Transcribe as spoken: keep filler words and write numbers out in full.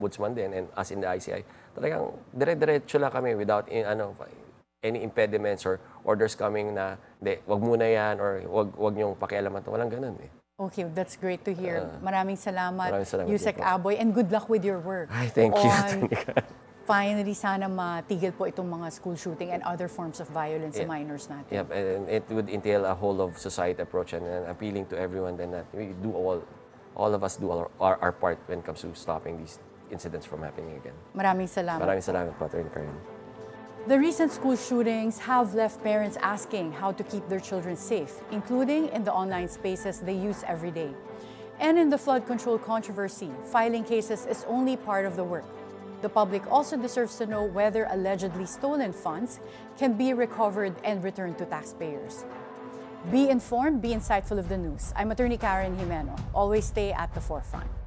Ombudsman din and us in the I C I, talagang dire-diretso lang kami without in, ano, any impediments or orders coming na, hindi, wag muna yan or wag, wag niyong pakialaman to. Walang ganun eh. Okay, that's great to hear. Uh, maraming salamat, maraming salamat Yusek Aboy, and good luck with your work. Ay, thank you. On, finally, sana matigil po itong mga school shooting and other forms of violence yeah. sa minors natin. Yep, and it would entail a whole of society approach and, and appealing to everyone then that we do all, all of us do our, our, our part when it comes to stopping these incidents from happening again. Maraming salamat. Maraming salamat po, Attorney Karen. The recent school shootings have left parents asking how to keep their children safe, including in the online spaces they use every day. And in the flood control controversy, filing cases is only part of the work. The public also deserves to know whether allegedly stolen funds can be recovered and returned to taxpayers. Be informed, be insightful of the news. I'm Attorney Karen Jimeno. Always stay at the forefront.